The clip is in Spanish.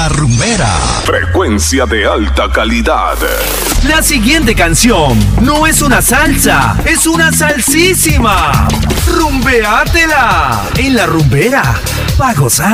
La Rumbera. Frecuencia de alta calidad. La siguiente canción no es una salsa, es una salsísima. Rumbeátela en La Rumbera, pa' gozar.